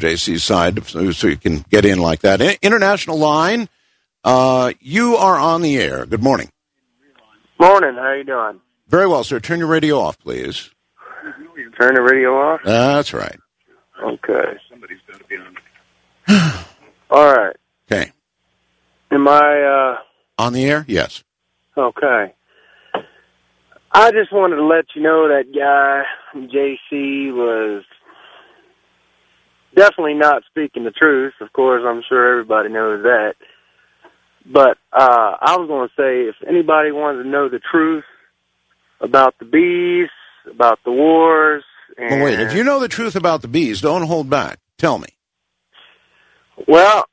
JC's side so you can get in like that. International line, you are on the air. Good morning. Morning. How you doing? Very well, sir. Turn your radio off, please. Turn the radio off? That's right. Okay. Somebody's got to be on. All right. Okay. Am I on the air? Yes. Okay. I just wanted to let you know that guy, JC, was definitely not speaking the truth. Of course, I'm sure everybody knows that. But I was going to say, if anybody wanted to know the truth about the bees, about the wars... Well, wait, if you know the truth about the bees, don't hold back. Tell me. Well,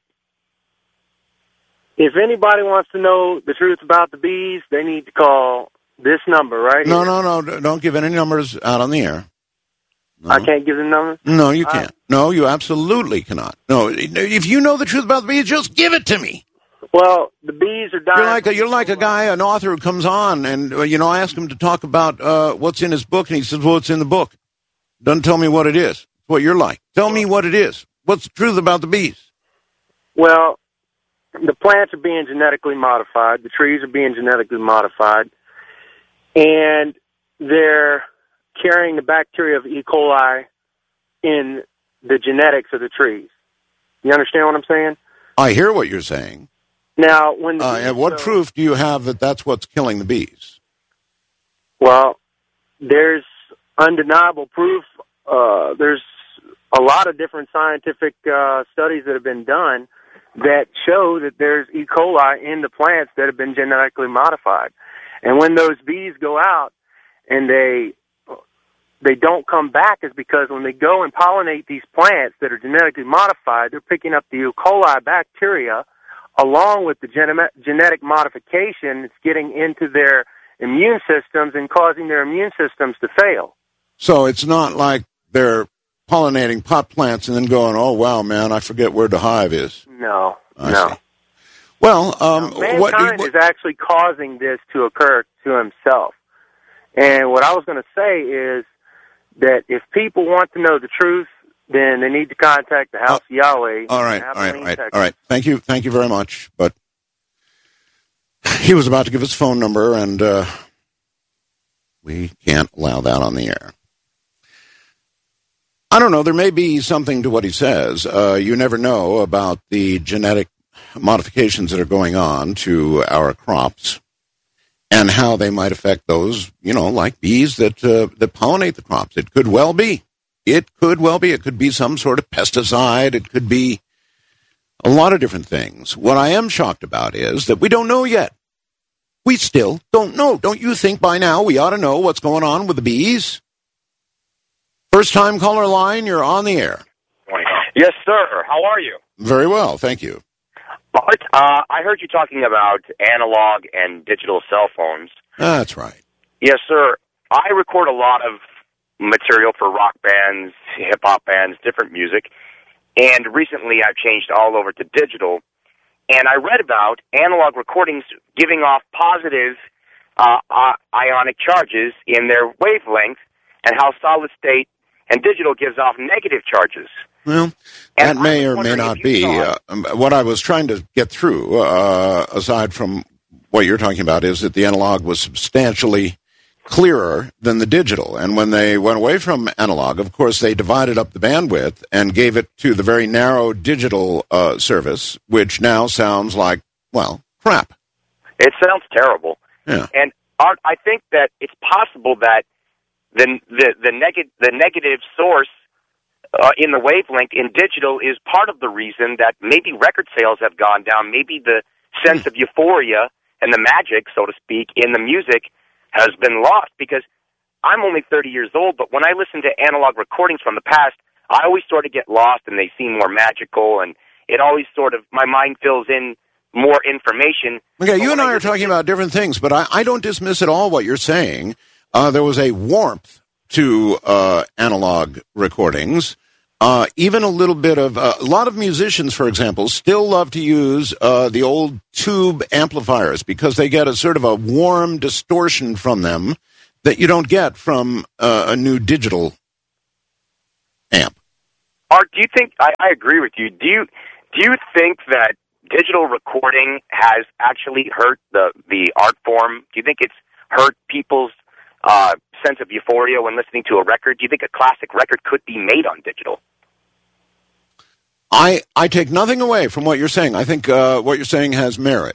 if anybody wants to know the truth about the bees, they need to call this number right here. No. Don't give any numbers out on the air. No. I can't give the number? No, you can't. No, you absolutely cannot. No, if you know the truth about the bees, just give it to me. Well, the bees are dying. You're like a guy, an author who comes on, and, I ask him to talk about what's in his book, and he says, well, it's in the book. Doesn't tell me what it is. It's what you're like. Tell me what it is. What's the truth about the bees? Well, the plants are being genetically modified. The trees are being genetically modified. And they're carrying the bacteria of E. coli in the genetics of the trees. You understand what I'm saying? I hear what you're saying. Now, when and what proof do you have that that's what's killing the bees? Well, there's undeniable proof. There's a lot of different scientific studies that have been done that show that there's E. coli in the plants that have been genetically modified. And when those bees go out and they don't come back is because when they go and pollinate these plants that are genetically modified, they're picking up the E. coli bacteria along with the genetic modification. It's getting into their immune systems and causing their immune systems to fail. So it's not like they're pollinating pot plants and then going, oh, wow, man, I forget where the hive is. No. See. Well, mankind is actually causing this to occur to himself. And what I was going to say is that if people want to know the truth, then they need to contact the House of Yahweh. All right. Thank you very much. But he was about to give his phone number, and we can't allow that on the air. I don't know. There may be something to what he says. You never know about the genetic modifications that are going on to our crops and how they might affect those, like bees that pollinate the crops. It could well be. It could be some sort of pesticide. It could be a lot of different things. What I am shocked about is that we don't know yet. We still don't know. Don't you think by now we ought to know what's going on with the bees? First-time caller line, you're on the air. Yes, sir. How are you? Very well, thank you. Bart, I heard you talking about analog and digital cell phones. That's right. Yes, sir. I record a lot of material for rock bands, hip-hop bands, different music, and recently I've changed all over to digital, and I read about analog recordings giving off positive ionic charges in their wavelength and how solid-state and digital gives off negative charges. Well, that may or may not be. What I was trying to get through, aside from what you're talking about, is that the analog was substantially clearer than the digital. And when they went away from analog, of course, they divided up the bandwidth and gave it to the very narrow digital service, which now sounds like, well, crap. It sounds terrible. Yeah. And Art, I think that it's possible that the negative source in the wavelength in digital is part of the reason that maybe record sales have gone down. Maybe the sense of euphoria and the magic, so to speak, in the music has been lost, because I'm only 30 years old, but when I listen to analog recordings from the past, I always sort of get lost and they seem more magical, and it always sort of, my mind fills in more information. Okay, you and I are talking about different things, but I don't dismiss at all what you're saying. There was a warmth to analog recordings. Even a little bit of, a lot of musicians, for example, still love to use the old tube amplifiers because they get a sort of a warm distortion from them that you don't get from a new digital amp. Art, do you think, I agree with you, do you think that digital recording has actually hurt the art form? Do you think it's hurt people's sense of euphoria when listening to a record? Do you think a classic record could be made on digital? I take nothing away from what you're saying. I think what you're saying has merit.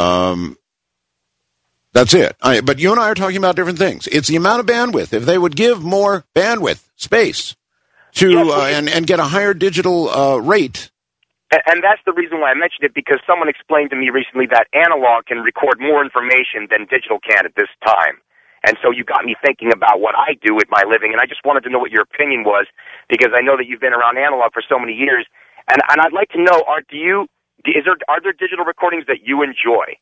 That's it. But you and I are talking about different things. It's the amount of bandwidth. If they would give more bandwidth, space, to and get a higher digital rate. And that's the reason why I mentioned it, because someone explained to me recently that analog can record more information than digital can at this time. And so you got me thinking about what I do with my living, and I just wanted to know what your opinion was, because I know that you've been around analog for so many years. And I'd like to know, Art, are there digital recordings that you enjoy?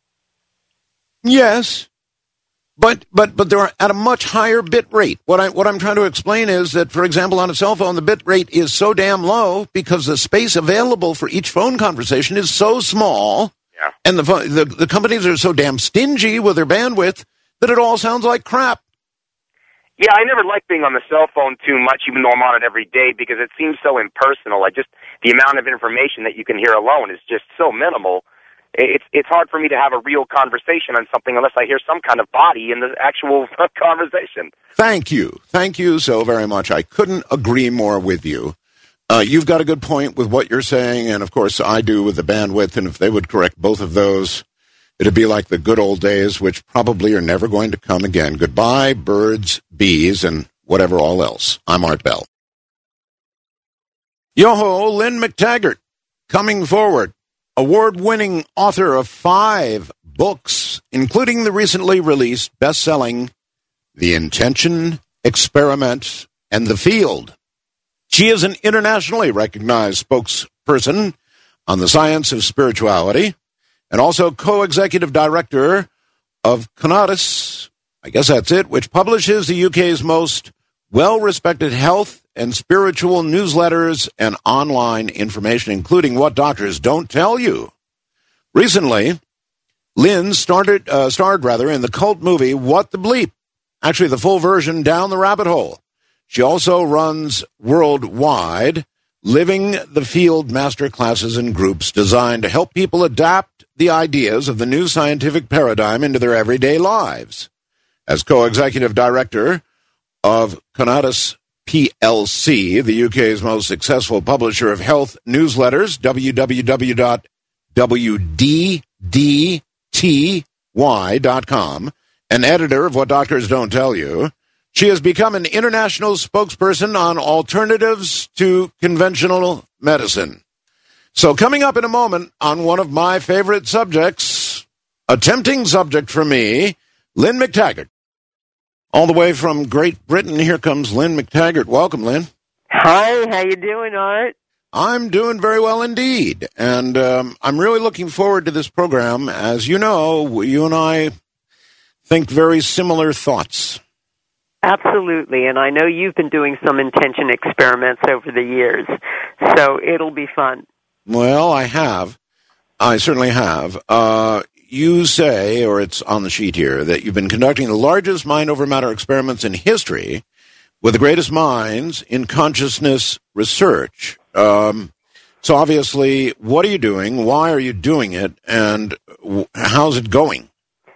Yes, but they're at a much higher bit rate. What I'm trying to explain is that, for example, on a cell phone, the bit rate is so damn low because the space available for each phone conversation is so small, and the companies are so damn stingy with their bandwidth that it all sounds like crap. Yeah, I never like being on the cell phone too much, even though I'm on it every day, because it seems so impersonal. The amount of information that you can hear alone is just so minimal. It's hard for me to have a real conversation on something unless I hear some kind of body in the actual conversation. Thank you so very much. I couldn't agree more with you. You've got a good point with what you're saying, and of course I do with the bandwidth, and if they would correct both of those, it'd be like the good old days, which probably are never going to come again. Goodbye, birds, bees, and whatever all else. I'm Art Bell. Yo-ho, Lynn McTaggart, coming forward. Award-winning author of 5 books, including the recently released best-selling The Intention, Experiment, and The Field. She is an internationally recognized spokesperson on the science of spirituality and also co-executive director of Conatus, I guess that's it, which publishes the UK's most well-respected health and spiritual newsletters and online information, including What Doctors Don't Tell You. Recently, Lynn starred in the cult movie What the Bleep, actually the full version, Down the Rabbit Hole. She also runs worldwide Living the Field master classes and groups designed to help people adapt the ideas of the new scientific paradigm into their everyday lives. As co-executive director of Conatus PLC, the UK's most successful publisher of health newsletters, www.wddty.com, and editor of What Doctors Don't Tell You, she has become an international spokesperson on alternatives to conventional medicine. So coming up in a moment on one of my favorite subjects, a tempting subject for me, Lynn McTaggart. All the way from Great Britain, here comes Lynn McTaggart. Welcome, Lynn. Hi, how you doing, Art? I'm doing very well indeed, and I'm really looking forward to this program. As you know, you and I think very similar thoughts. Absolutely, and I know you've been doing some intention experiments over the years, so it'll be fun. Well, I have. I certainly have. You say, or it's on the sheet here, that you've been conducting the largest mind-over-matter experiments in history with the greatest minds in consciousness research. So obviously, what are you doing? Why are you doing it? And how's it going?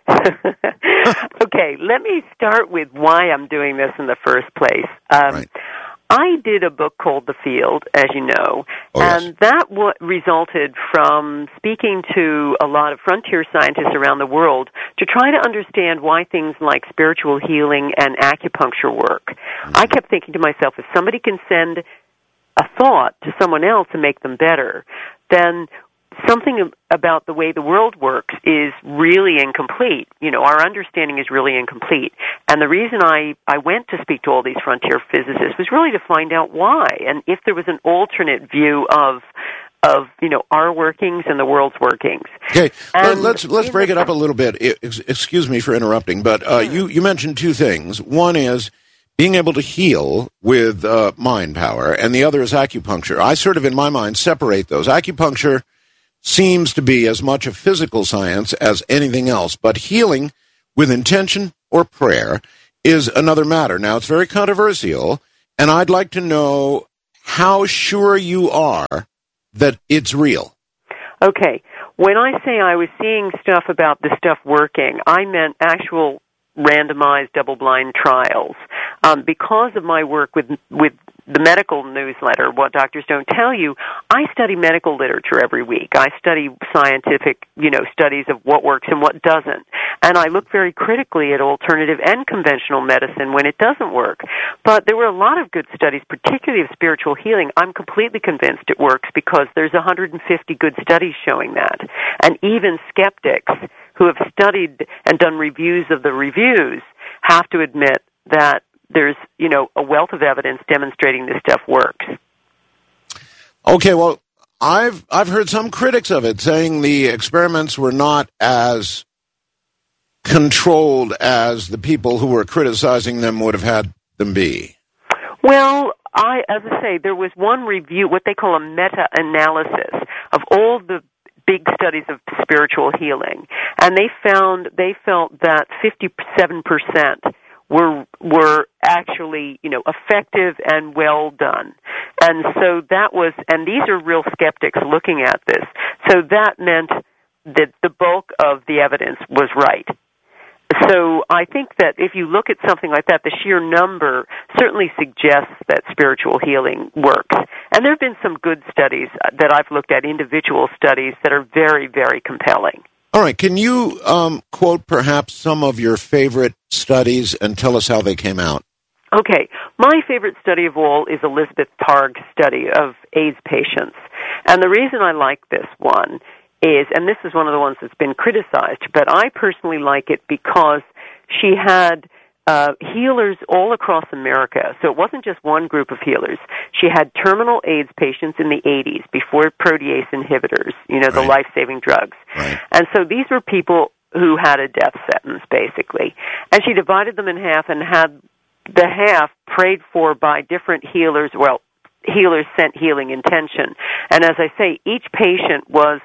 Okay, let me start with why I'm doing this in the first place. Right. I did a book called The Field, as you know, and that resulted from speaking to a lot of frontier scientists around the world to try to understand why things like spiritual healing and acupuncture work. I kept thinking to myself, if somebody can send a thought to someone else and make them better, then something about the way the world works is really incomplete. You know, our understanding is really incomplete. And the reason I went to speak to all these frontier physicists was really to find out why, and if there was an alternate view of our workings and the world's workings. Okay, let's break it up a little bit. Excuse me for interrupting, but you mentioned 2 things. One is being able to heal with mind power, and the other is acupuncture. I sort of, in my mind, separate those. Acupuncture seems to be as much a physical science as anything else, but healing with intention or prayer is another matter. Now, it's very controversial, and I'd like to know how sure you are that it's real. Okay. When I say I was seeing stuff about this stuff working, I meant actual randomized double-blind trials. Because of my work with the medical newsletter, What Doctors Don't Tell You, I study medical literature every week. I study scientific, studies of what works and what doesn't. And I look very critically at alternative and conventional medicine when it doesn't work. But there were a lot of good studies, particularly of spiritual healing. I'm completely convinced it works because there's 150 good studies showing that. And even skeptics who have studied and done reviews of the reviews have to admit that there's, a wealth of evidence demonstrating this stuff works. Okay, well, I've heard some critics of it saying the experiments were not as controlled as the people who were criticizing them would have had them be. Well, as I say, there was one review, what they call a meta-analysis of all the big studies of spiritual healing, and they felt that 57% were actually, effective and well done. And so that was, and these are real skeptics looking at this. So that meant that the bulk of the evidence was right. So I think that if you look at something like that, the sheer number certainly suggests that spiritual healing works. And there have been some good studies that I've looked at, individual studies, that are very, very compelling. All right. Can you quote perhaps some of your favorite studies and tell us how they came out? Okay. My favorite study of all is Elizabeth Parg's study of AIDS patients. And the reason I like this one is, and this is one of the ones that's been criticized, but I personally like it because she had healers all across America. So it wasn't just one group of healers. She had terminal AIDS patients in the 80s before protease inhibitors, the life-saving drugs. Right. And so these were people who had a death sentence, basically. And she divided them in half and had the half prayed for by different healers. Well, healers sent healing intention. And as I say, each patient was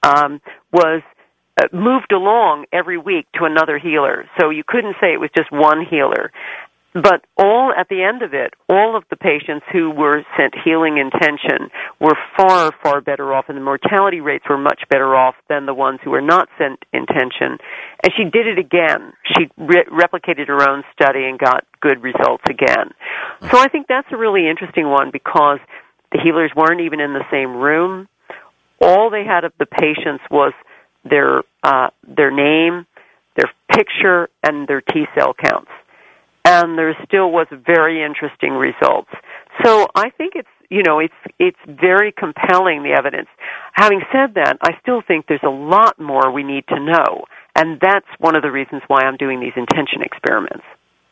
moved along every week to another healer. So you couldn't say it was just one healer. But at the end of it, all of the patients who were sent healing intention were far, far better off, and the mortality rates were much better off than the ones who were not sent intention. And she did it again. She replicated her own study and got good results again. So I think that's a really interesting one because the healers weren't even in the same room. All they had of the patients was their name, their picture, and their T-cell counts. And there still was very interesting results. So I think it's very compelling, the evidence. Having said that, I still think there's a lot more we need to know. And that's one of the reasons why I'm doing these intention experiments.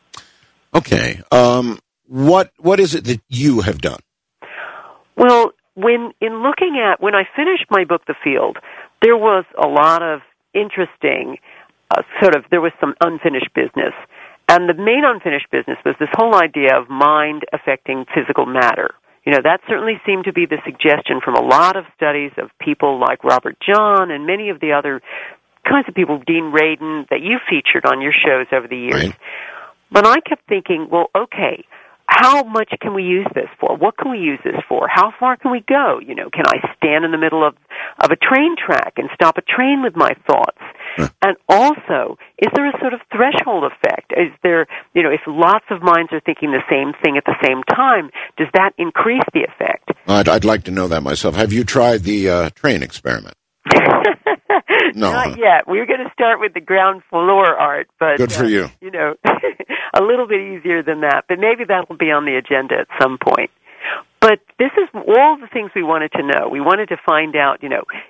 Okay. What is it that you have done? Well, when I finished my book, The Field, there was a lot of interesting, there was some unfinished business. And the main unfinished business was this whole idea of mind affecting physical matter. That certainly seemed to be the suggestion from a lot of studies of people like Robert John and many of the other kinds of people, Dean Radin, that you featured on your shows over the years. Right. But I kept thinking, well, okay, how much can we use this for? What can we use this for? How far can we go? Can I stand in the middle of a train track and stop a train with my thoughts? And also, is there a sort of threshold effect? Is there, if lots of minds are thinking the same thing at the same time, does that increase the effect? I'd like to know that myself. Have you tried the train experiment? No. Not yet. We were going to start with the ground floor art, but good for you. A little bit easier than that. But maybe that will be on the agenda at some point. But this is all the things we wanted to know. We wanted to find out,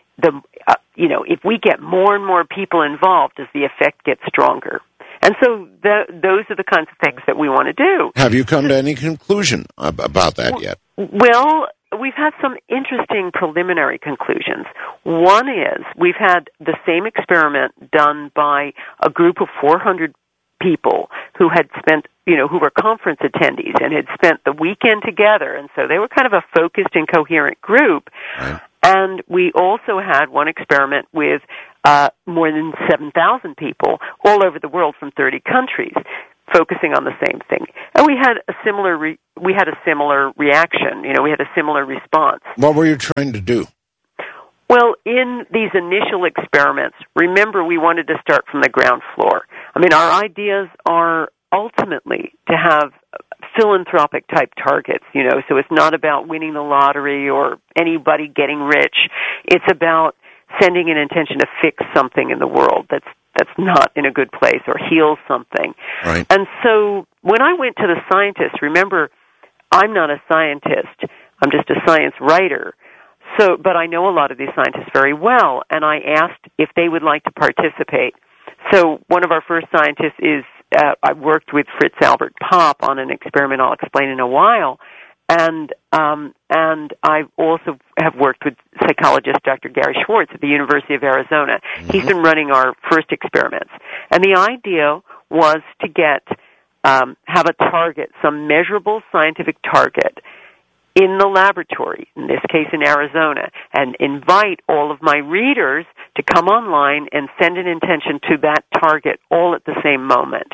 if we get more and more people involved, does the effect get stronger? And so those are the kinds of things that we want to do. Have you come to any conclusion about that yet? Well, we've had some interesting preliminary conclusions. One is we've had the same experiment done by a group of 400 people who had spent, who were conference attendees and had spent the weekend together, and so they were kind of a focused and coherent group. Right. And we also had one experiment with more than 7,000 people all over the world from 30 countries. focusing on the same thing. And we had a similar reaction. We had a similar response. What were you trying to do? Well, in these initial experiments, remember we wanted to start from the ground floor. I mean, our ideas are ultimately to have philanthropic type targets, so it's not about winning the lottery or anybody getting rich. It's about sending an intention to fix something in the world that's not in a good place or heal something. Right. And so when I went to the scientists, remember, I'm not a scientist. I'm just a science writer. But I know a lot of these scientists very well, and I asked if they would like to participate. So one of our first scientists is, I worked with Fritz Albert Popp on an experiment I'll explain in a while, and I also have worked with psychologist Dr. Gary Schwartz at the University of Arizona. Mm-hmm. He's been running our first experiments. And the idea was to have a target, some measurable scientific target, in the laboratory, in this case in Arizona, and invite all of my readers to come online and send an intention to that target all at the same moment.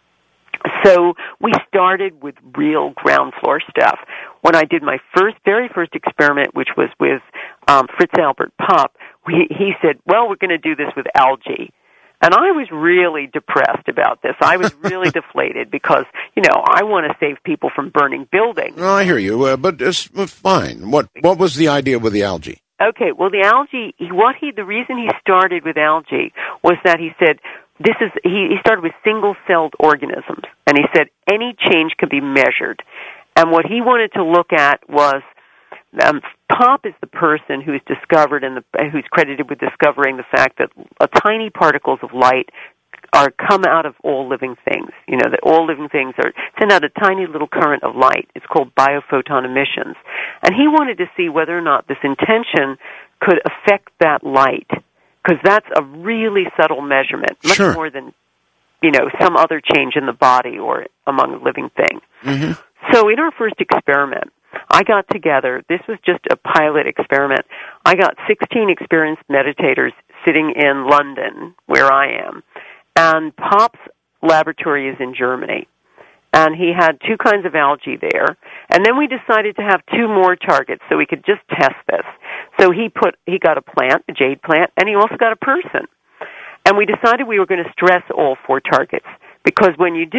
So we started with real ground floor stuff. When I did my very first experiment, which was with Fritz Albert Popp, he said, well, we're going to do this with algae. And I was really depressed about this. I was really deflated because, I want to save people from burning buildings. No, I hear you, but it's fine. What was the idea with the algae? Okay, well, the algae, the reason he started with algae was that he said, he started with single-celled organisms, and he said any change can be measured. And what he wanted to look at was, Popp is the person who's discovered who's credited with discovering the fact that tiny particles of light come out of all living things. That all living things send out a tiny little current of light. It's called biophoton emissions. And he wanted to see whether or not this intention could affect that light, because that's a really subtle measurement, much Sure. more than, some other change in the body or among living things. Mm-hmm. So in our first experiment, I got together, this was just a pilot experiment, I got 16 experienced meditators sitting in London, where I am, and Popp's laboratory is in Germany. And he had 2 kinds of algae there, and then we decided to have 2 more targets so we could just test this. So he got a plant, a jade plant, and he also got a person. And we decided we were going to stress all 4 targets, because when you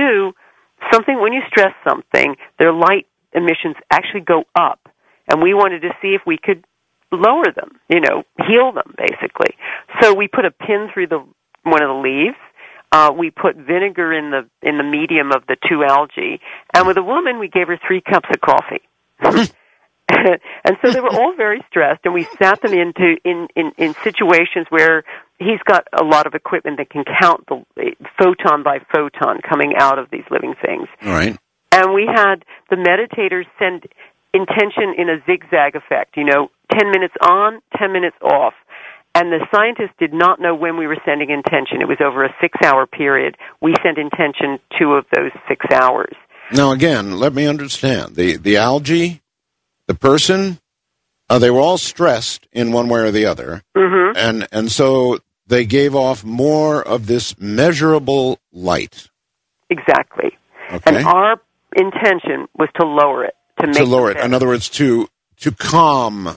stress something, their light emissions actually go up, and we wanted to see if we could lower them, heal them, basically. So we put a pin through one of the leaves. We put vinegar in the medium of the 2 algae, and with a woman, we gave her 3 cups of coffee. And so they were all very stressed, and we sat them in situations where he's got a lot of equipment that can count the photon by photon coming out of these living things. All right. And we had the meditators send intention in a zigzag effect, 10 minutes on, 10 minutes off. And the scientists did not know when we were sending intention. It was over a 6-hour period. We sent intention 2 of those 6 hours. Now, again, let me understand. The algae, the person, they were all stressed in one way or the other. Mm-hmm. And so they gave off more of this measurable light. Exactly. Okay. And our intention was to lower it, to make it better. In other words, to calm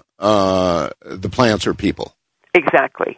the plants or people. Exactly.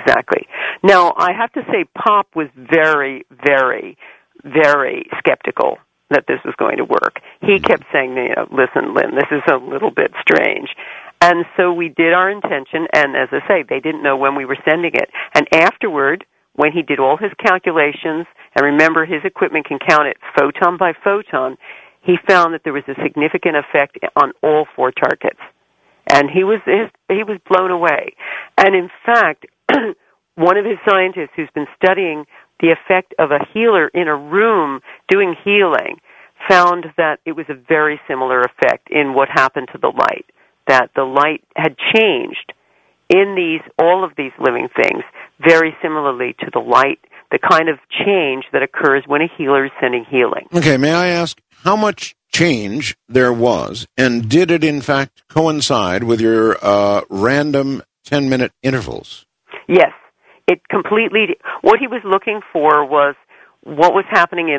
Now, I have to say Popp was very, very, very skeptical that this was going to work. He kept saying, listen, Lynn, this is a little bit strange. And so we did our intention, and as I say, they didn't know when we were sending it. And afterward, when he did all his calculations, and remember his equipment can count it photon by photon, he found that there was a significant effect on all 4 targets. And he was blown away. And in fact, one of his scientists who's been studying the effect of a healer in a room doing healing found that it was a very similar effect in what happened to the light, that the light had changed in all of these living things very similarly to the light, the kind of change that occurs when a healer is sending healing. Okay, may I ask how much change there was, and did it in fact coincide with your random 10-minute intervals? Yes, it completely. What he was looking for was what was happening in the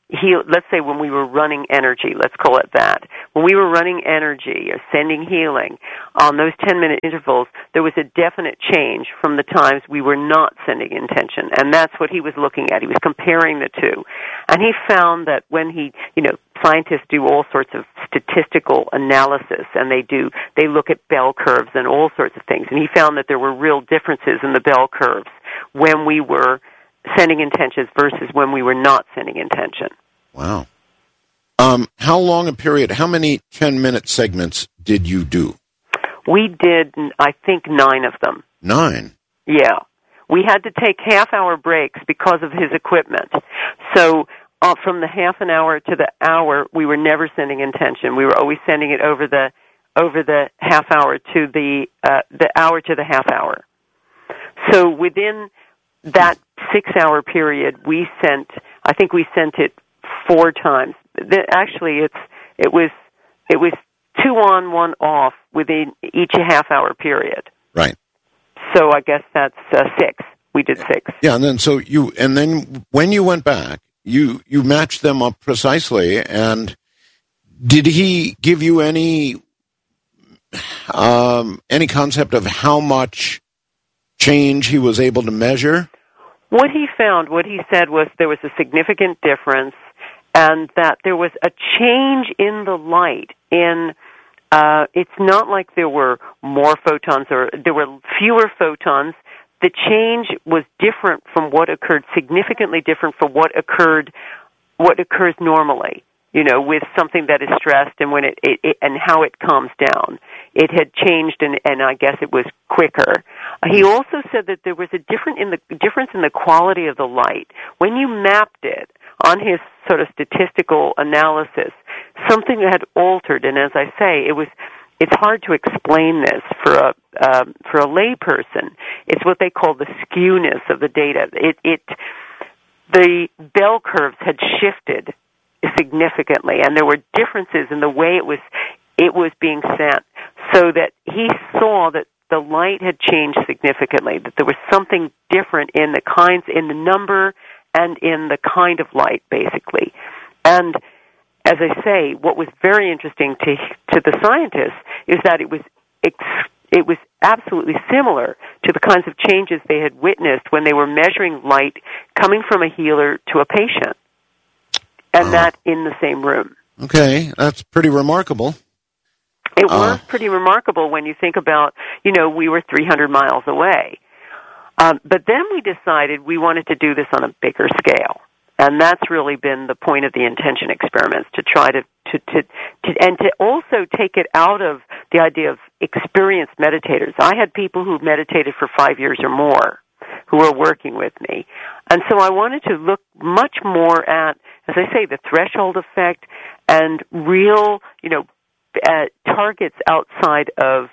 let's say when we were running energy, let's call it that. When we were running energy or sending healing on those 10-minute intervals, there was a definite change from the times we were not sending intention. And that's what he was looking at. He was comparing the two. And he found that when scientists do all sorts of statistical analysis, and they look at bell curves and all sorts of things. And he found that there were real differences in the bell curves when we were sending intentions versus when we were not sending intention. Wow. How long a period, how many 10-minute segments did you do? We did, I think, 9 of them. 9? Yeah. We had to take half-hour breaks because of his equipment. So from the half an hour to the hour, we were never sending intention. We were always sending it over the half hour to the hour to the half hour. So within that 6-hour period, I think we sent it 4 times. Actually, it was 2 on, 1 off within each a half-hour period. Right. So I guess that's 6. We did 6. Yeah, and then when you went back, you matched them up precisely. And did he give you any concept of how much change he was able to measure? What he said was there was a significant difference, and that there was a change in the light. It's not like there were more photons or there were fewer photons. The change was different from what occurred, significantly different from what occurs normally. With something that is stressed and when it and how it calms down. It had changed, and I guess it was quicker. He also said that there was a difference in the quality of the light. When you mapped it on his sort of statistical analysis, something had altered, and as I say, it's hard to explain this for a layperson. It's what they call the skewness of the data. The bell curves had shifted significantly, and there were differences in the way it was being sent, so that he saw that the light had changed significantly, that there was something different in the number and in the kind of light, basically. And as I say, what was very interesting to the scientists is that it was absolutely similar to the kinds of changes they had witnessed when they were measuring light coming from a healer to a patient. And that in the same room. Okay, that's pretty remarkable. It was pretty remarkable when you think about, we were 300 miles away. But then we decided we wanted to do this on a bigger scale. And that's really been the point of the intention experiments, to try to also take it out of the idea of experienced meditators. I had people who meditated for 5 years or more who were working with me. And so I wanted to look much more at, as I say, the threshold effect and real, targets outside of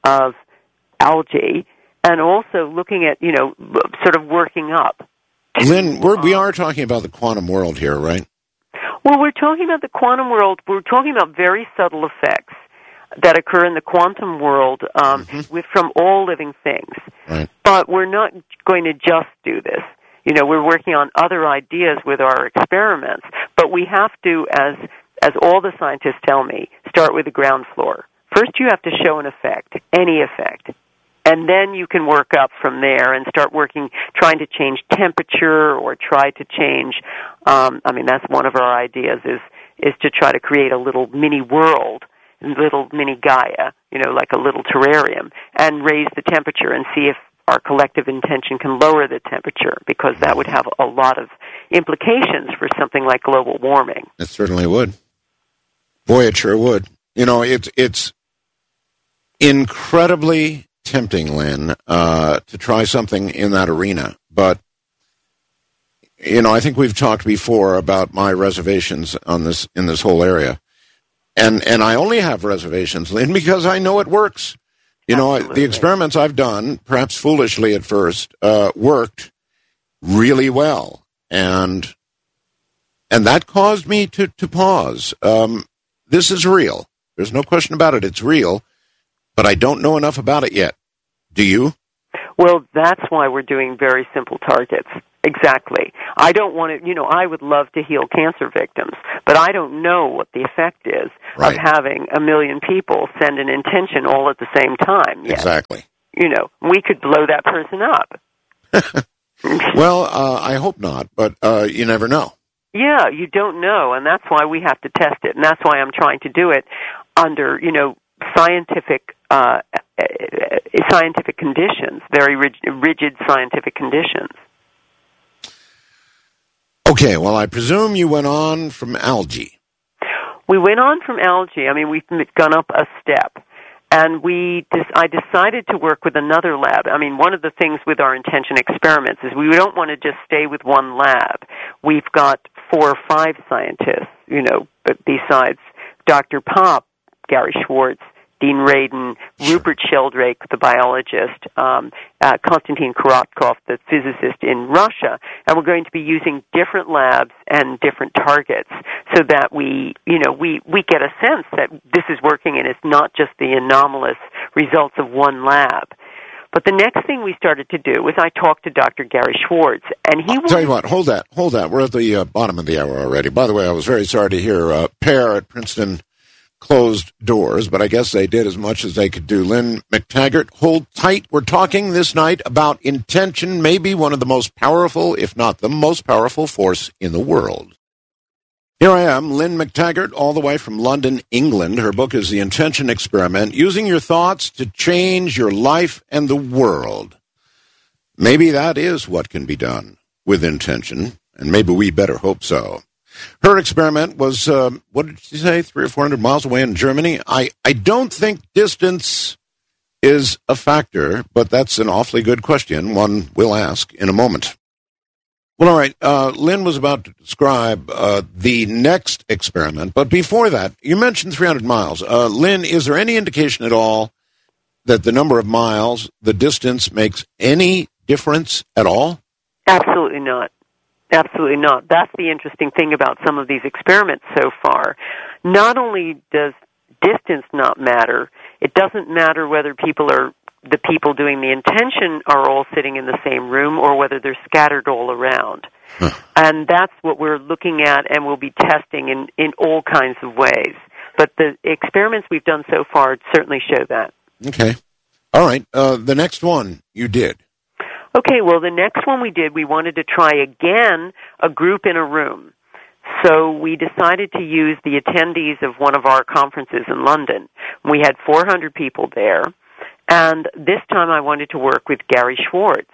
algae, and also looking at, sort of working up. Lynn, we are talking about the quantum world here, right? Well, we're talking about the quantum world. We're talking about very subtle effects that occur in the quantum world from all living things. Right. But we're not going to just do this. We're working on other ideas with our experiments, but we have to, as all the scientists tell me, start with the ground floor. First, you have to show an effect, any effect, and then you can work up from there and start trying to change temperature or try to change. That's one of our ideas is to try to create a little mini world, little mini Gaia, like a little terrarium, and raise the temperature and see if our collective intention can lower the temperature, because that would have a lot of implications for something like global warming. It certainly would. Boy, it sure would. It's incredibly tempting, Lynn, to try something in that arena. But, I think we've talked before about my reservations in this whole area. And I only have reservations, Lynn, because I know it works. The experiments I've done, perhaps foolishly at first, worked really well. And that caused me to pause. This is real. There's no question about it. It's real. But I don't know enough about it yet. Do you? Well, that's why we're doing very simple targets. Exactly. I don't want to, I would love to heal cancer victims, but I don't know what the effect is of having 1 million people send an intention all at the same time. Yet. Exactly. We could blow that person up. Well, I hope not, but you never know. Yeah, you don't know, and that's why we have to test it, and that's why I'm trying to do it under, scientific conditions, very rigid scientific conditions. Okay, well, I presume you went on from algae. We went on from algae. I mean, we've gone up a step. And I decided to work with another lab. I mean, one of the things with our intention experiments is we don't want to just stay with one lab. We've got 4 or 5 scientists, besides Dr. Pop, Gary Schwartz, Dean Radin, Rupert Sheldrake, the biologist, Konstantin Korotkov, the physicist in Russia, and we're going to be using different labs and different targets so that we get a sense that this is working and it's not just the anomalous results of one lab. But the next thing we started to do was I talked to Dr. Gary Schwartz, and he Tell you what, hold that. We're at the bottom of the hour already. By the way, I was very sorry to hear Pear at Princeton closed doors, but I guess they did as much as they could do. Lynn McTaggart, hold tight. We're talking this night about intention, maybe one of the most powerful, if not the most powerful force in the world. Here I am, Lynn McTaggart, all the way from London, England. Her book is The Intention Experiment, Using Your Thoughts to Change Your Life and the World. Maybe that is what can be done with intention, and maybe we better hope so. Her experiment was, what did she say, 300 or 400 miles away in Germany? I don't think distance is a factor, but that's an awfully good question, one we'll ask in a moment. Well, all right, Lynn was about to describe the next experiment, but before that, you mentioned 300 miles. Lynn, is there any indication at all that the number of miles, the distance, makes any difference at all? Absolutely not. Absolutely not. That's the interesting thing about some of these experiments so far. Not only does distance not matter, it doesn't matter whether the people doing the intention are all sitting in the same room or whether they're scattered all around. And that's what we're looking at and we'll be testing in all kinds of ways. But the experiments we've done so far certainly show that. Okay. All right. The next one you did. Okay, well, the next one we did, we wanted to try again a group in a room. So we decided to use the attendees of one of our conferences in London. We had 400 people there, and this time I wanted to work with Gary Schwartz.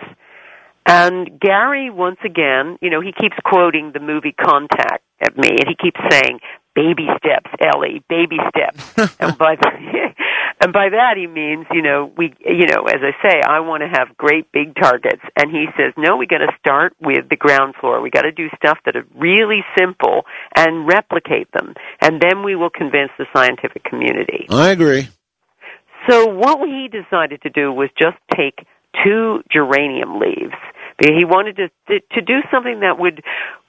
And Gary, once again, he keeps quoting the movie Contact at me, and he keeps saying, "Baby steps, Ellie, baby steps." And by that he means, as I say, I want to have great big targets. And he says, no, we got to start with the ground floor. We got to do stuff that are really simple and replicate them. And then we will convince the scientific community. I agree. So what he decided to do was just take 2 geranium leaves. He wanted to do something that would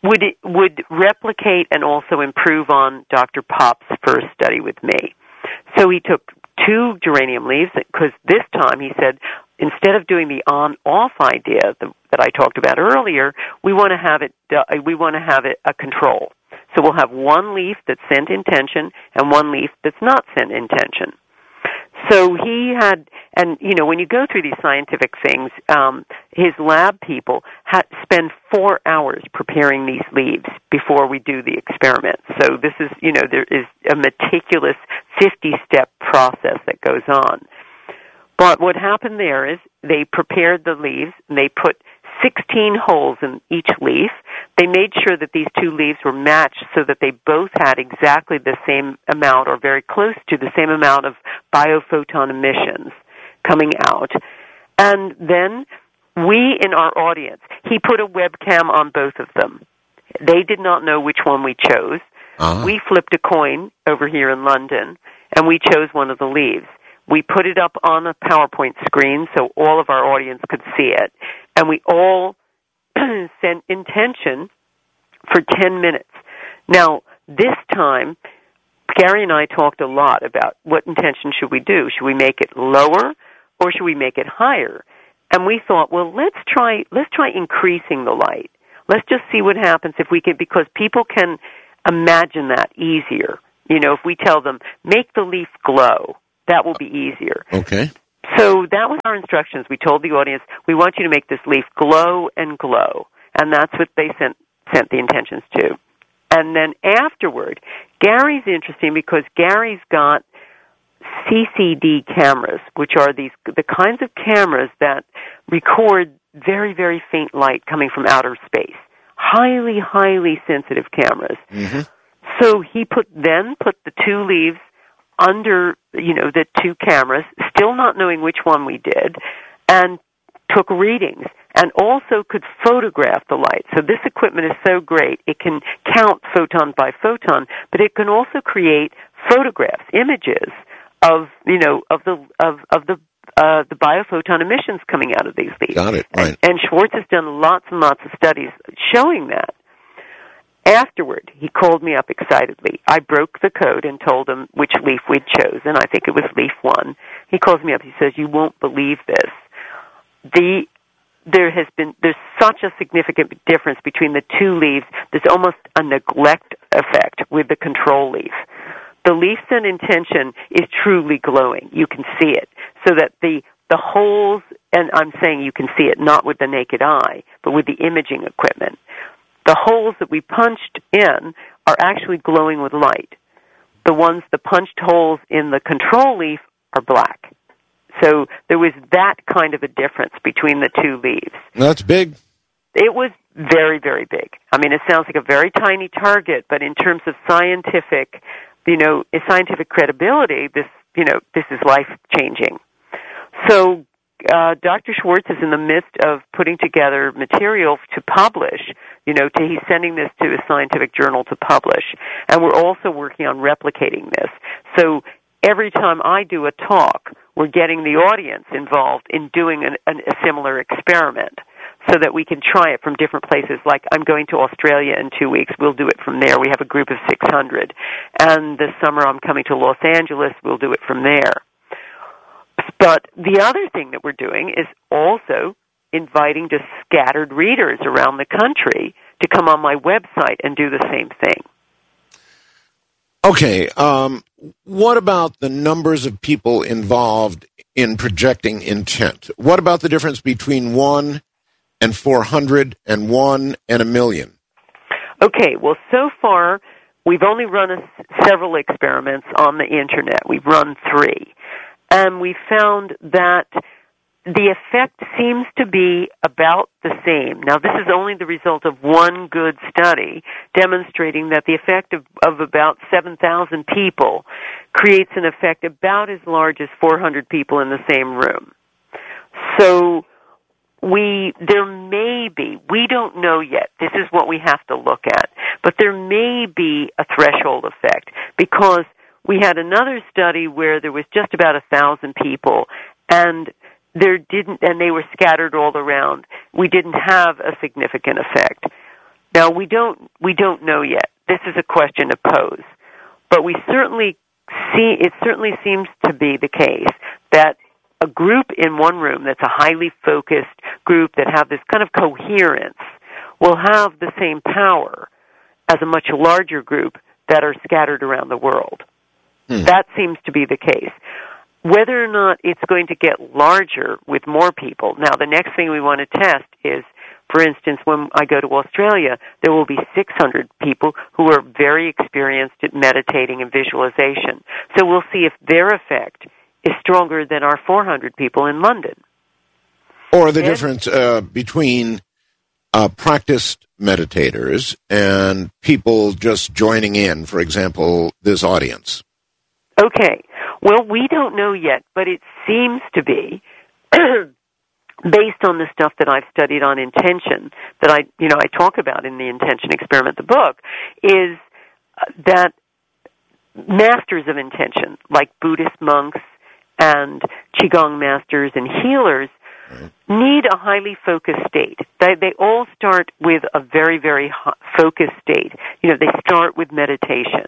replicate and also improve on Dr. Pop's first study with me. So he took 2 geranium leaves, because this time he said, instead of doing the on-off idea that I talked about earlier, we want to have it a control. So we'll have 1 leaf that's sent intention and 1 leaf that's not sent intention. So he had, and when you go through these scientific things, his lab people spend 4 hours preparing these leaves before we do the experiment. So this is, there is a meticulous 50-step process that goes on. But what happened there is they prepared the leaves, and they put 16 holes in each leaf. They made sure that these 2 leaves were matched so that they both had exactly the same amount or very close to the same amount of biophoton emissions coming out. And then we in our audience, he put a webcam on both of them. They did not know which one we chose. Uh-huh. We flipped a coin over here in London, and we chose one of the leaves. We put it up on a PowerPoint screen so all of our audience could see it. And we all sent intention for 10 minutes. Now, this time, Gary and I talked a lot about what intention should we do. Should we make it lower or should we make it higher? And we thought, well, let's try increasing the light. Let's just see what happens if we can, because people can imagine that easier. You know, if we tell them, make the leaf glow, that will be easier. Okay. So that was our instructions. We told the audience, we want you to make this leaf glow and glow. And that's what they sent the intentions to. And then afterward, Gary's interesting because Gary's got CCD cameras, which are the kinds of cameras that record very, very faint light coming from outer space. Highly, highly sensitive cameras. Mm-hmm. So he put the two leaves under, the two cameras, still not knowing which one we did, and took readings, and also could photograph the light. So this equipment is so great, it can count photon by photon, but it can also create photographs, images of the biophoton emissions coming out of these leaves. Got it, right. And Schwartz has done lots and lots of studies showing that. Afterward, he called me up excitedly. I broke the code and told him which leaf we'd chosen. I think it was leaf 1. He calls me up. He says, "You won't believe this. There's such a significant difference between the two leaves. There's almost a neglect effect with the control leaf. The leaf sent intention is truly glowing. You can see it. So that the holes, and I'm saying you can see it not with the naked eye, but with the imaging equipment. The holes that we punched in are actually glowing with light. The punched holes in the control leaf are black. So there was that kind of a difference between the two leaves. That's big. It was very, very big. I mean, it sounds like a very tiny target, but in terms of scientific credibility, this is life-changing. So Dr. Schwartz is in the midst of putting together material to publish. He's sending this to a scientific journal to publish. And we're also working on replicating this. So every time I do a talk, we're getting the audience involved in doing a similar experiment so that we can try it from different places. Like I'm going to Australia in 2 weeks. We'll do it from there. We have a group of 600. And this summer I'm coming to Los Angeles. We'll do it from there. But the other thing that we're doing is also inviting just scattered readers around the country to come on my website and do the same thing. Okay, what about the numbers of people involved in projecting intent? What about the difference between 1 and 400 and 1 and 1,000,000? Okay, well, so far we've only run several experiments on the Internet. We've run 3. And we found that the effect seems to be about the same. Now, this is only the result of one good study demonstrating that the effect of about 7,000 people creates an effect about as large as 400 people in the same room. So there may be, we don't know yet, this is what we have to look at, but there may be a threshold effect because we had another study where there was just about 1,000 people, and they were scattered all around. We didn't have a significant effect. Now we don't know yet. This is a question to pose, but it certainly seems to be the case that a group in one room that's a highly focused group that have this kind of coherence will have the same power as a much larger group that are scattered around the world. That seems to be the case. Whether or not it's going to get larger with more people. Now, the next thing we want to test is, for instance, when I go to Australia, there will be 600 people who are very experienced at meditating and visualization. So we'll see if their effect is stronger than our 400 people in London. Or the difference between practiced meditators and people just joining in, for example, this audience. Okay. Well, we don't know yet, but it seems to be, based on the stuff that I've studied on intention, that I talk about in the Intention Experiment, the book, is that masters of intention, like Buddhist monks and Qigong masters and healers, need a highly focused state. They all start with a very, very focused state. They start with meditation.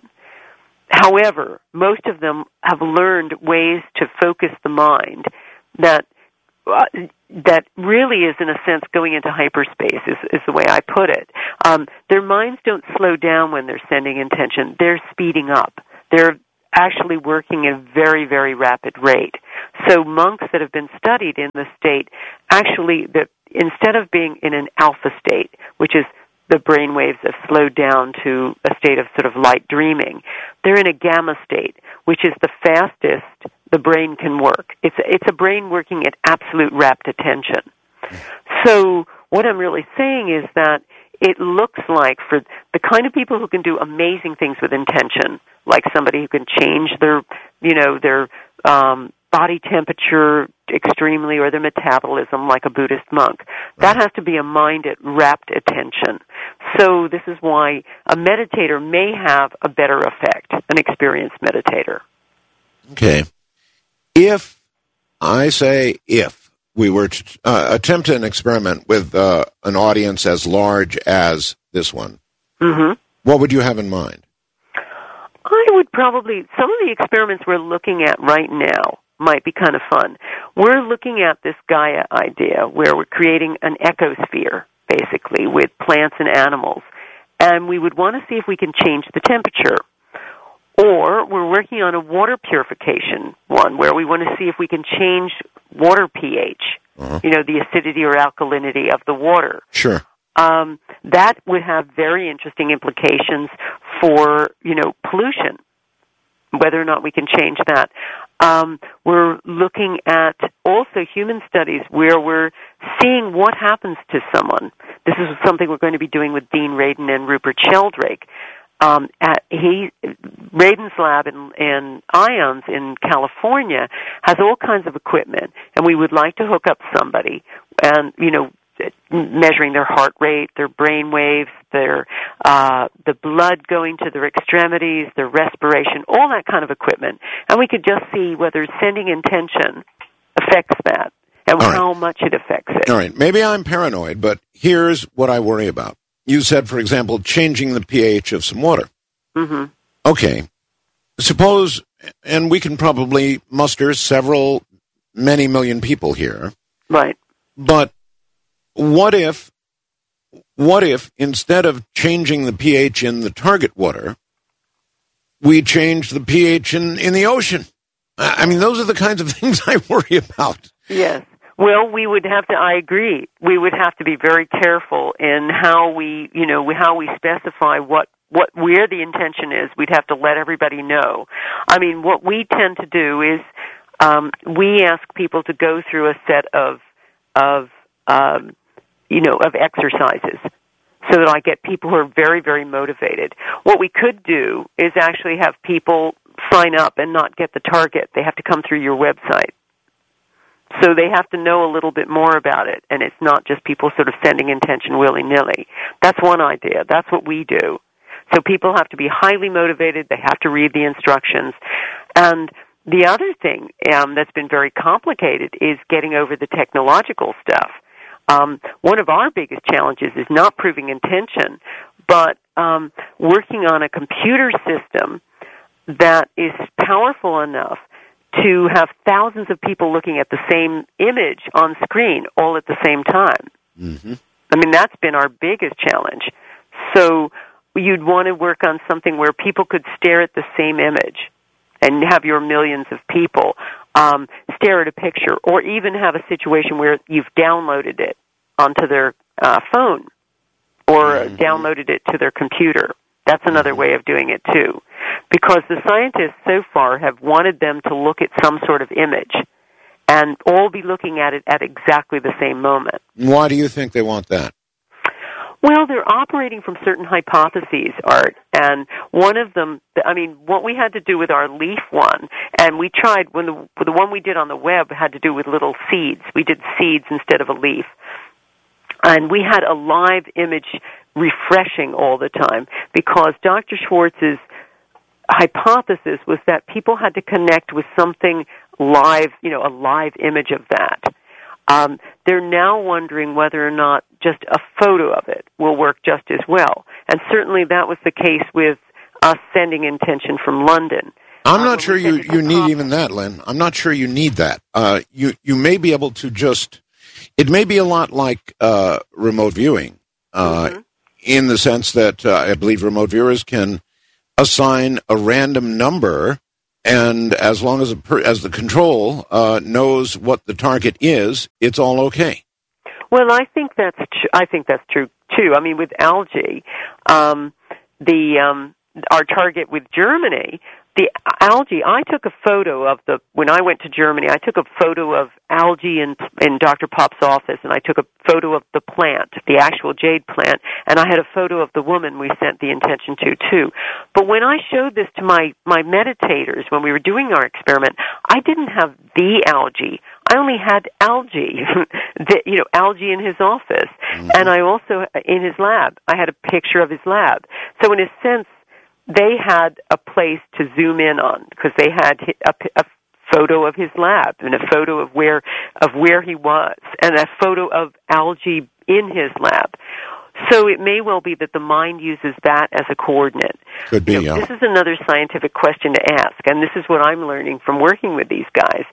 However, most of them have learned ways to focus the mind that that really is, in a sense, going into hyperspace, is the way I put it. Their minds don't slow down when they're sending intention. They're speeding up. They're actually working at a very, very rapid rate. So monks that have been studied in this state, actually, instead of being in an alpha state, which is the brain waves have slowed down to a state of sort of light dreaming, they're in a gamma state, which is the fastest the brain can work. It's a brain working at absolute rapt attention. So what I'm really saying is that it looks like for the kind of people who can do amazing things with intention, like somebody who can change their body temperature extremely or their metabolism, like a Buddhist monk, that has to be a mind at rapt attention. So this is why a meditator may have a better effect, an experienced meditator. Okay. If we were to attempt an experiment with an audience as large as this one, what would you have in mind? I would probably, some of the experiments we're looking at right now might be kind of fun. We're looking at this Gaia idea where we're creating an ecosphere, basically, with plants and animals. And we would want to see if we can change the temperature. Or we're working on a water purification one where we want to see if we can change water pH, the acidity or alkalinity of the water. Sure. That would have very interesting implications for, pollution, whether or not we can change that. We're looking at also human studies where we're seeing what happens to someone. This is something we're going to be doing with Dean Radin and Rupert Sheldrake. Radin's lab in Ions in California has all kinds of equipment, and we would like to hook up somebody and, measuring their heart rate, their brain waves, their the blood going to their extremities, their respiration, all that kind of equipment. And we could just see whether sending intention affects that and how much it affects it. All right. Maybe I'm paranoid, but here's what I worry about. You said, for example, changing the pH of some water. Mm-hmm. Okay. Suppose, and we can probably muster many million people here. Right. But what if instead of changing the pH in the target water, we change the pH in the ocean? I mean, those are the kinds of things I worry about. Yes. Well, I agree. We would have to be very careful in how we specify where the intention is. We'd have to let everybody know. I mean, what we tend to do is, we ask people to go through a set of exercises so that I get people who are very, very motivated. What we could do is actually have people sign up and not get the target. They have to come through your website. So they have to know a little bit more about it, and it's not just people sort of sending intention willy-nilly. That's one idea. That's what we do. So people have to be highly motivated. They have to read the instructions. And the other thing that's been very complicated is getting over the technological stuff. One of our biggest challenges is not proving intention, but working on a computer system that is powerful enough to have thousands of people looking at the same image on screen all at the same time. Mm-hmm. I mean, that's been our biggest challenge. So you'd want to work on something where people could stare at the same image and have your millions of people stare at a picture, or even have a situation where you've downloaded it onto their phone or downloaded it to their computer. That's another way of doing it, too. Because the scientists so far have wanted them to look at some sort of image and all be looking at it at exactly the same moment. Why do you think they want that? Well, they're operating from certain hypotheses, Art, and one of them, what we had to do with our leaf one, and we tried, when the one we did on the web had to do with little seeds. We did seeds instead of a leaf. And we had a live image refreshing all the time because Dr. Schwartz's hypothesis was that people had to connect with something live, a live image of that. They're now wondering whether or not just a photo of it will work just as well. And certainly that was the case with us sending intention from London. I'm not sure you need even that, Lynn. I'm not sure you need that. You may be able to just. It may be a lot like remote viewing, in the sense that I believe remote viewers can assign a random number, and as long as the control knows what the target is, it's all okay. Well, I think that's true too. I mean, with algae, our target with Germany, the algae. I took a photo of when I went to Germany. I took a photo of algae in Dr. Pop's office, and I took a photo of the plant, the actual jade plant, and I had a photo of the woman we sent the intention to too. But when I showed this to my meditators when we were doing our experiment, I didn't have the algae. I only had algae, algae in his office, and I also in his lab. I had a picture of his lab. So in a sense, they had a place to zoom in on because they had a photo of his lab and a photo of where he was and a photo of algae in his lab. So it may well be that the mind uses that as a coordinate. Could be, yeah. This is another scientific question to ask, and this is what I'm learning from working with these guys.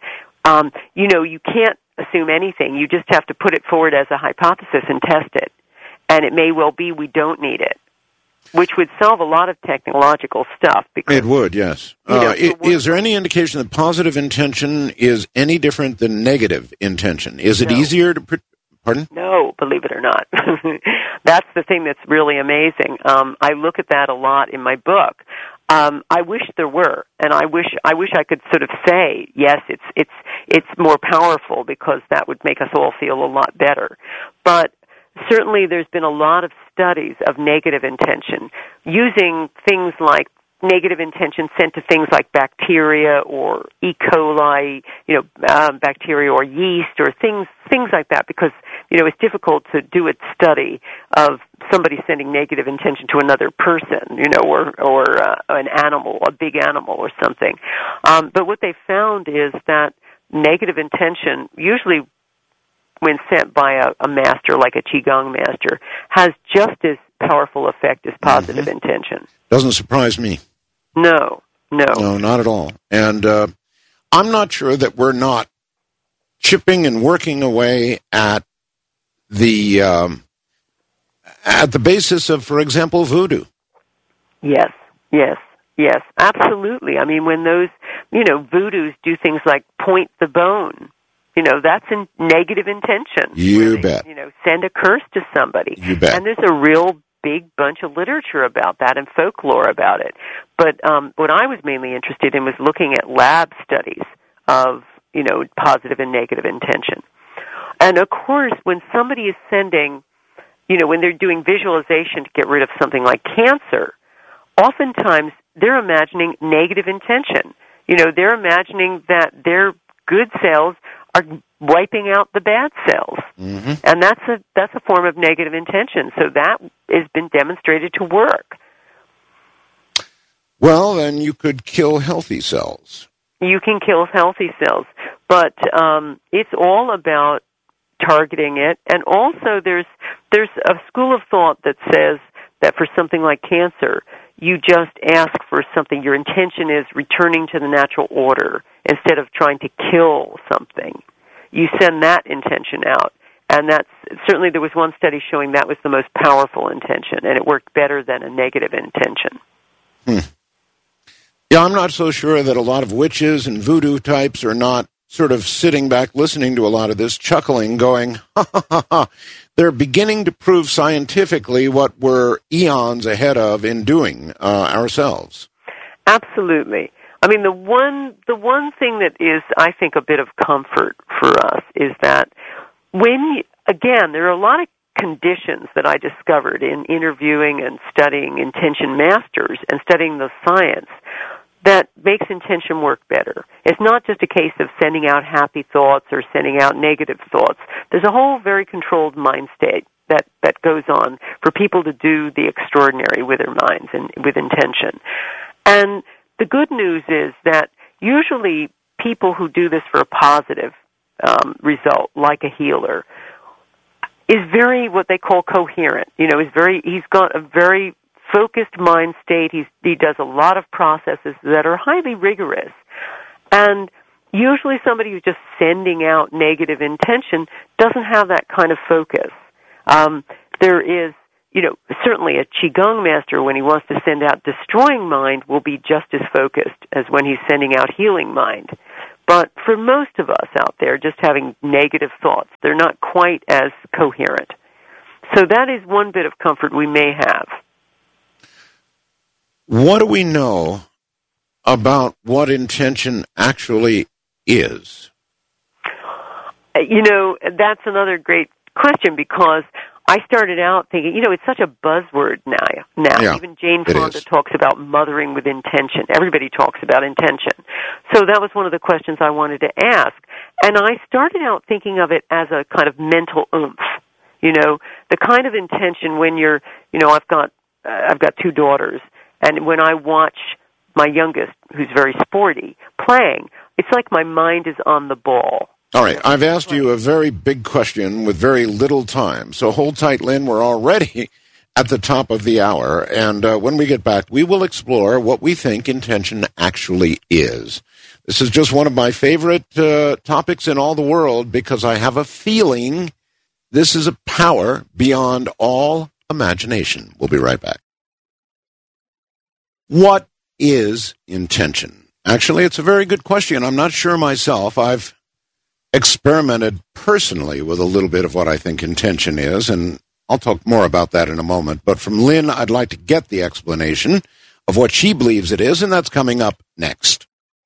You can't assume anything. You just have to put it forward as a hypothesis and test it. And it may well be we don't need it, which would solve a lot of technological stuff. Because, it would, yes. Is there any indication that positive intention is any different than negative intention? Is it easier to... Pardon? No, believe it or not. That's the thing that's really amazing. I look at that a lot in my book. I wish there were, and I wish I could sort of say, yes, it's more powerful because that would make us all feel a lot better. But certainly there's been a lot of studies of negative intention using things like negative intention sent to things like bacteria or E. coli, bacteria or yeast or things like that, because it's difficult to do a study of somebody sending negative intention to another person, or an animal, a big animal or something. But what they found is that negative intention, usually when sent by a master like a Qigong master, has just as powerful effect as positive intention. Doesn't surprise me. No, not at all. And I'm not sure that we're not chipping and working away at the basis of, for example, voodoo. Yes, absolutely. I mean, when those, voodoos do things like point the bone, that's in negative intention. You bet. Send a curse to somebody. You bet. And there's a real big bunch of literature about that and folklore about it. But what I was mainly interested in was looking at lab studies of, positive and negative intention. And of course, when somebody is sending, when they're doing visualization to get rid of something like cancer, oftentimes they're imagining negative intention. They're imagining that their good cells are wiping out the bad cells. And that's a form of negative intention. So that has been demonstrated to work. Well, then you could kill healthy cells. You can kill healthy cells, but it's all about targeting it. And also there's a school of thought that says that for something like cancer, you just ask for something. Your intention is returning to the natural order instead of trying to kill something. You send that intention out. And that's certainly, there was one study showing that was the most powerful intention, and it worked better than a negative intention. Yeah, I'm not so sure that a lot of witches and voodoo types are not sort of sitting back listening to a lot of this, chuckling, going, ha, ha, ha, ha. They're beginning to prove scientifically what we're eons ahead of in doing ourselves. Absolutely. I mean, the one thing that is, I think, a bit of comfort for us is that again, there are a lot of conditions that I discovered in interviewing and studying intention masters and studying the science that makes intention work better. It's not just a case of sending out happy thoughts or sending out negative thoughts. There's a whole very controlled mind state that goes on for people to do the extraordinary with their minds and with intention. And the good news is that usually people who do this for a positive result, like a healer, is very what they call coherent. He's got a very focused mind state. He does a lot of processes that are highly rigorous. And usually somebody who's just sending out negative intention doesn't have that kind of focus. There is, certainly a Qigong master, when he wants to send out destroying mind, will be just as focused as when he's sending out healing mind. But for most of us out there, just having negative thoughts, they're not quite as coherent. So that is one bit of comfort we may have. What do we know about what intention actually is? That's another great question, because I started out thinking, it's such a buzzword now. Yeah, even Jane Fonda talks about mothering with intention. Everybody talks about intention. So that was one of the questions I wanted to ask. And I started out thinking of it as a kind of mental oomph. The kind of intention when you're, I've got 2 daughters, and when I watch my youngest, who's very sporty, playing, it's like my mind is on the ball. All right, I've asked you a very big question with very little time, so hold tight, Lynn. We're already at the top of the hour, and when we get back, we will explore what we think intention actually is. This is just one of my favorite topics in all the world, because I have a feeling this is a power beyond all imagination. We'll be right back. What is intention? Actually, it's a very good question. I'm not sure myself. I've experimented personally with a little bit of what I think intention is, and I'll talk more about that in a moment. But from Lynn, I'd like to get the explanation of what she believes it is, and that's coming up next.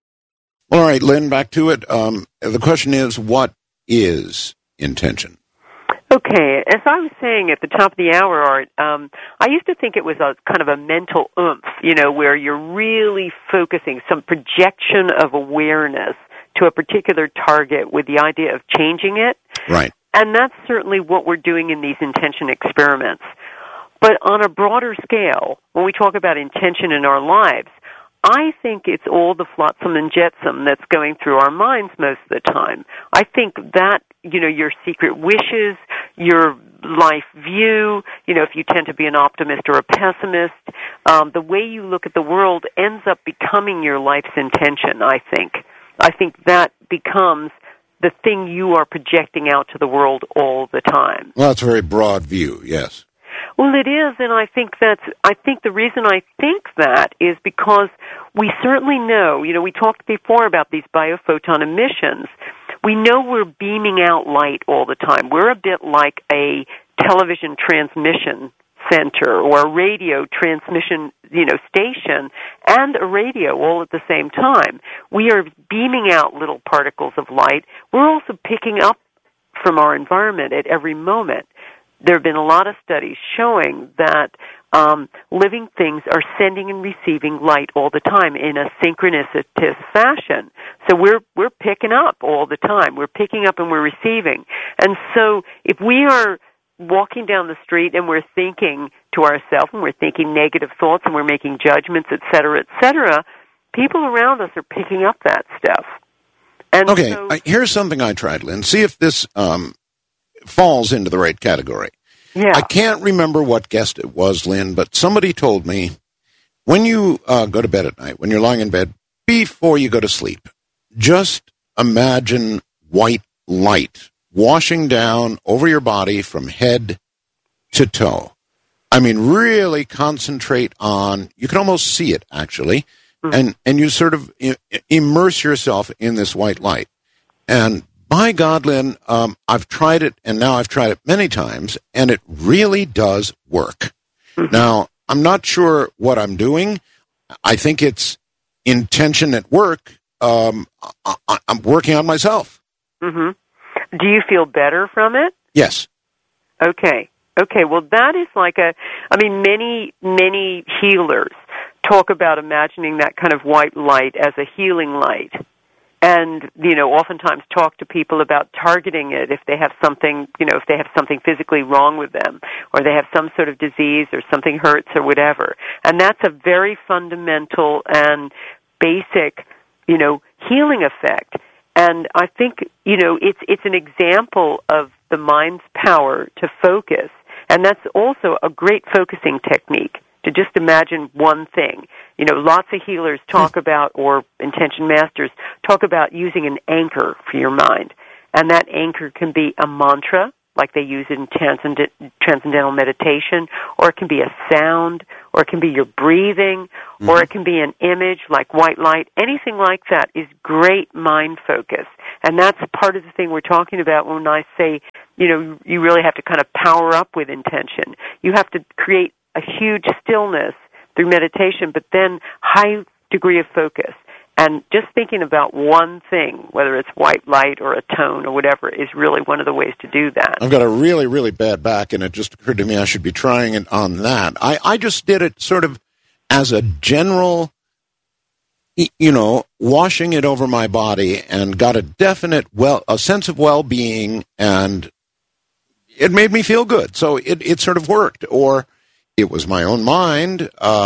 All right, Lynn, back to it. The question is, what is intention? Okay, as I was saying at the top of the hour, Art, I used to think it was a kind of a mental oomph, where you're really focusing, some projection of awareness to a particular target with the idea of changing it. Right. And that's certainly what we're doing in these intention experiments. But on a broader scale, when we talk about intention in our lives, I think it's all the flotsam and jetsam that's going through our minds most of the time. I think that, your secret wishes, your life view, if you tend to be an optimist or a pessimist, the way you look at the world ends up becoming your life's intention, I think. I think that becomes the thing you are projecting out to the world all the time. Well, that's a very broad view, yes. Well, it is, and I think the reason I think that is because we certainly know, we talked before about these biophoton emissions. We know we're beaming out light all the time. We're a bit like a television transmission center or a radio transmission, station and a radio all at the same time. We are beaming out little particles of light. We're also picking up from our environment at every moment. There have been a lot of studies showing that living things are sending and receiving light all the time in a synchronicitous fashion. So we're picking up all the time. We're picking up and we're receiving. And so if we are walking down the street and we're thinking to ourselves and we're thinking negative thoughts and we're making judgments, et cetera, people around us are picking up that stuff. And okay, here's something I tried, Lynn. See if this falls into the right category. Yeah. I can't remember what guest it was, Lynn, but somebody told me when you go to bed at night, when you're lying in bed, before you go to sleep, just imagine white light washing down over your body from head to toe. I mean, really concentrate on, you can almost see it, actually, and you sort of immerse yourself in this white light. And by God, Lynn, I've tried it, and now I've tried it many times, and it really does work. Mm-hmm. Now, I'm not sure what I'm doing. I think it's intention at work. I'm working on myself. Mm-hmm. Do you feel better from it? Yes. Okay, well, that is many healers talk about imagining that kind of white light as a healing light. And, oftentimes talk to people about targeting it if they have something, if they have something physically wrong with them, or they have some sort of disease or something hurts or whatever. And that's a very fundamental and basic, healing effect. And I think, it's an example of the mind's power to focus. And that's also a great focusing technique, to just imagine one thing. You know, lots of healers talk about, or intention masters talk about using an anchor for your mind. And that anchor can be a mantra, like they use in transcendental meditation, or it can be a sound, or it can be your breathing, or it can be an image like white light. Anything like that is great mind focus. And that's part of the thing we're talking about when I say, you know, you really have to kind of power up with intention. You have to create a huge stillness through meditation, but then high degree of focus. And just thinking about one thing, whether it's white light or a tone or whatever, is really one of the ways to do that. I've got a really, really bad back, and it just occurred to me I should be trying it on that. I just did it sort of as a general, you know, washing it over my body, and got a definite, a sense of well-being, and it made me feel good. So it sort of worked. Or it was my own mind.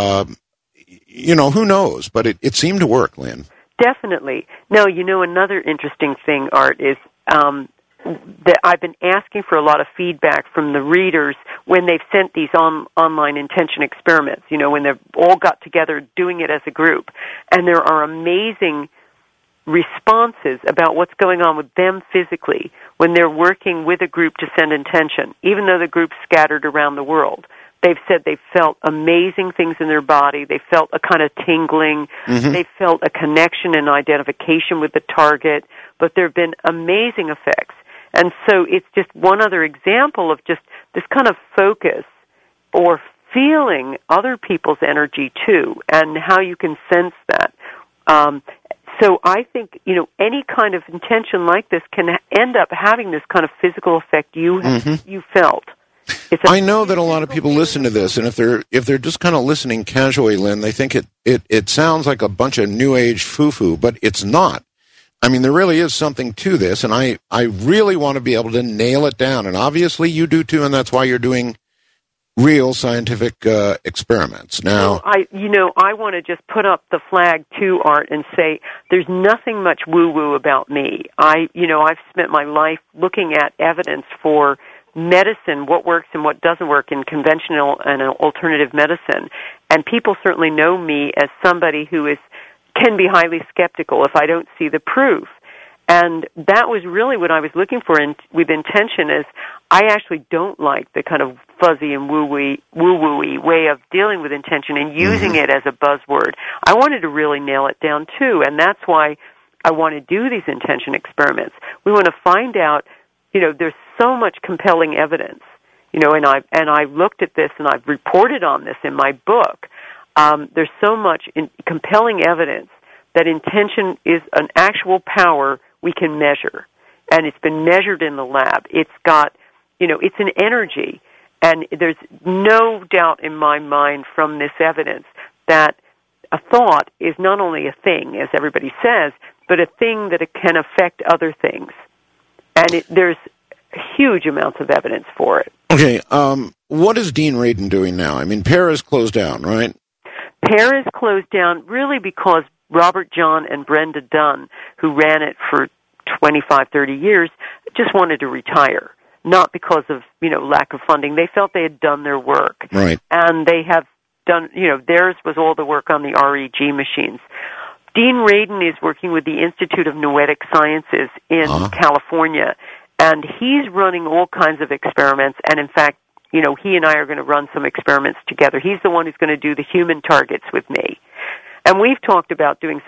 You know, who knows? But it seemed to work, Lynn. Definitely. No, you know, another interesting thing, Art, is that I've been asking for a lot of feedback from the readers when they've sent these online intention experiments, you know, when they've all got together doing it as a group. And there are amazing responses about what's going on with them physically when they're working with a group to send intention, even though the group's scattered around the world. They've said they felt amazing things in their body. They felt a kind of tingling. They felt a connection and identification with the target. But there have been amazing effects. And so it's just one other example of just this kind of focus or feeling other people's energy, too, and how you can sense that. So I think, you know, any kind of intention like this can end up having this kind of physical effect you felt. I know that a lot of people listen to this, and if they're just kind of listening casually, Lynn, they think it sounds like a bunch of New Age foo-foo, but it's not. I mean, there really is something to this, and I really want to be able to nail it down, and obviously you do too, and that's why you're doing real scientific experiments. Now, I want to just put up the flag too, Art, and say there's nothing much woo-woo about me. I've spent my life looking at evidence for medicine, what works and what doesn't work in conventional and alternative medicine. And people certainly know me as somebody who can be highly skeptical if I don't see the proof. And that was really what I was looking for with intention, is I actually don't like the kind of fuzzy and woo-woo-y way of dealing with intention and using it as a buzzword. I wanted to really nail it down too, and that's why I want to do these intention experiments. We want to find out, you know, there's so much compelling evidence, you know, and I've looked at this and I've reported on this in my book. There's so much compelling evidence that intention is an actual power we can measure, and it's been measured in the lab. It's got, you know, it's an energy, and there's no doubt in my mind from this evidence that a thought is not only a thing, as everybody says, but a thing that it can affect other things. And there's huge amounts of evidence for it. Okay, what is Dean Radin doing now? I mean, PEAR is closed down, right? PEAR is closed down really because Robert John and Brenda Dunn, who ran it for 25, 30 years, just wanted to retire. Not because of, you know, lack of funding. They felt they had done their work. Right. And they have done, you know, theirs was all the work on the REG machines. Dean Radin is working with the Institute of Noetic Sciences in California, and he's running all kinds of experiments, and in fact, you know, he and I are going to run some experiments together. He's the one who's going to do the human targets with me. And we've talked about doing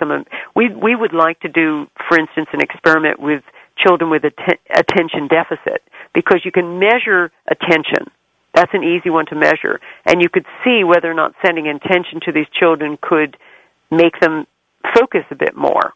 we would like to do, for instance, an experiment with children with attention deficit, because you can measure attention. That's an easy one to measure. And you could see whether or not sending intention to these children could make them focus a bit more.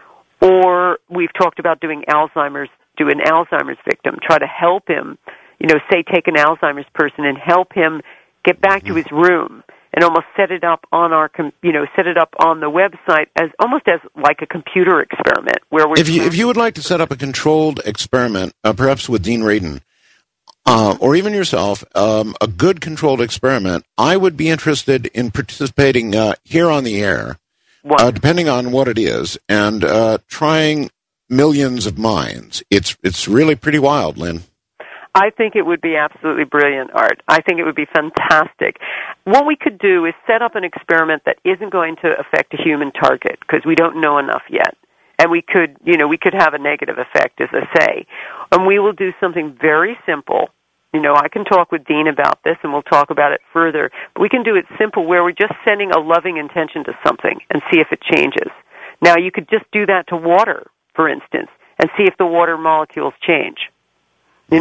Or we've talked about doing do an Alzheimer's victim, try to help him, you know, say take an Alzheimer's person and help him get back to his room and almost set it up on set it up on the website as almost as like a computer experiment where we're. If you would like to set up a controlled experiment, perhaps with Dean Radin, or even yourself, a good controlled experiment, I would be interested in participating here on the air, depending on what it is, and trying millions of minds. It's really pretty wild, Lynn. I think it would be absolutely brilliant, Art. I think it would be fantastic. What we could do is set up an experiment that isn't going to affect a human target, because we don't know enough yet. And we could have a negative effect, as I say. And we will do something very simple. I can talk with Dean about this, and we'll talk about it further. But we can do it simple, where we're just sending a loving intention to something and see if it changes. Now, you could just do that to water, for instance, and see if the water molecules change.